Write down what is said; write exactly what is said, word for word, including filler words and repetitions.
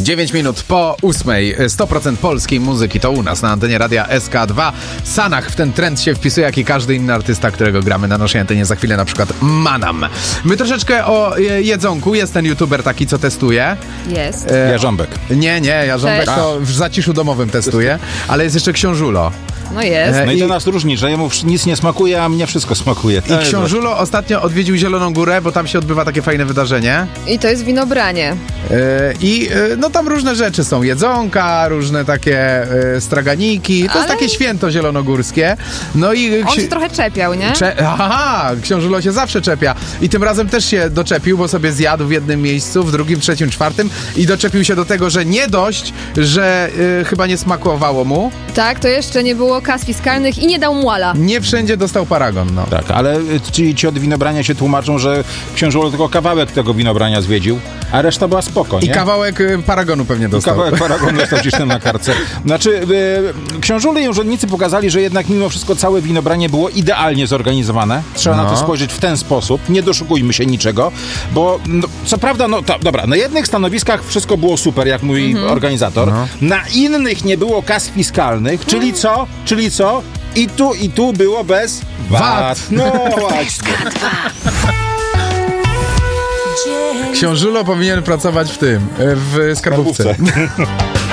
dziewięć minut po ósmej. sto procent polskiej muzyki to u nas na antenie Radia S K dwa. Sanach w ten trend się wpisuje, jak i każdy inny artysta, którego gramy na naszej antenie za chwilę, na przykład Manam. My troszeczkę o jedzonku. Jest ten youtuber taki, co testuje. Jest. E, Jarząbek. Nie, nie, Jarząbek Cześć. to w zaciszu domowym testuje, ale jest jeszcze Książulo. No jest. E, No i I- to nas różni, że jemu wsz- nic nie smakuje, a mnie wszystko smakuje. I Książulo ostatnio odwiedził Zieloną Górę, bo tam się odbywa takie fajne wydarzenie. I to jest winobranie. E, I e, no tam różne rzeczy są. Jedzonka, różne takie e, straganiki. To Ale- jest takie święto zielonogórskie. No i... On ksi- się trochę czepiał, nie? Cze- Aha, Książulo się zawsze czepia. I tym razem też się doczepił, bo sobie zjadł w jednym miejscu, w drugim, trzecim, czwartym i doczepił się do tego, że nie dość, że e, chyba nie smakowało mu, Tak, to jeszcze nie było kas fiskalnych i nie dał muala. nie wszędzie dostał paragon, no. Tak, ale y, ci, ci od winobrania się tłumaczą, że książulo tylko kawałek tego winobrania zwiedził, a reszta była spoko, I nie? kawałek e, paragonu pewnie dostał. Kawałek paragonu dostał gdzieś tam na kartce. Znaczy, y, książule i urzędnicy pokazali, że jednak mimo wszystko całe winobranie było idealnie zorganizowane. Trzeba No. na to spojrzeć w ten sposób. Nie doszukujmy się niczego, bo no, co prawda, no to, dobra, na jednych stanowiskach wszystko było super, jak mówi organizator. No. Na innych nie było kas fiskalnych, czyli co? Czyli co? I tu, i tu było bez V A VAT. T. No właśnie. Książulo powinien pracować w tym, e, w skarbówce. Skarbówce.